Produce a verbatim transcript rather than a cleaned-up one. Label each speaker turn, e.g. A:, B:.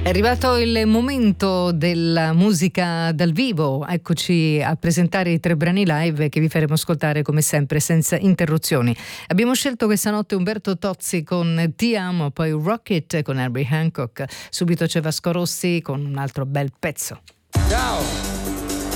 A: È arrivato il momento della musica dal vivo, eccoci a presentare i tre brani live che vi faremo ascoltare come sempre senza interruzioni. Abbiamo scelto questa notte Umberto Tozzi con Ti amo, poi Rocket con Herbie Hancock, subito c'è Vasco Rossi con un altro bel pezzo.
B: Ciao!